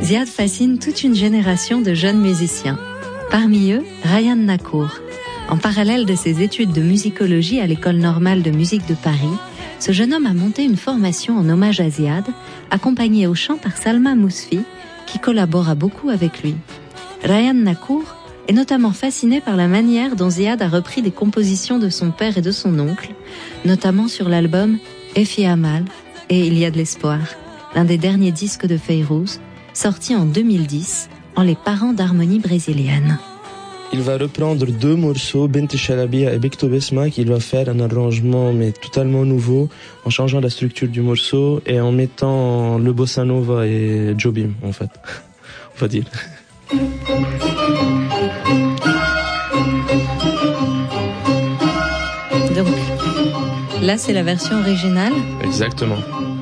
Ziad fascine toute une génération de jeunes musiciens. Parmi eux, Ryan Nakour. En parallèle de ses études de musicologie à l'École normale de musique de Paris, ce jeune homme a monté une formation en hommage à Ziad, accompagné au chant par Salma Mousfi, qui collabora beaucoup avec lui. Ryan Nakour est notamment fasciné par la manière dont Ziad a repris des compositions de son père et de son oncle, notamment sur l'album Efi Amal et Il y a de l'espoir, l'un des derniers disques de Fayrouz, sorti en 2010, en les parents d'harmonie brésilienne. Il va reprendre 2 morceaux, Bint Shalabia et Bikto Besma, qu'il va faire un arrangement mais totalement nouveau, en changeant la structure du morceau et en mettant le bossa nova et Jobim, en fait, on va dire. Donc, là c'est la version originale. Exactement.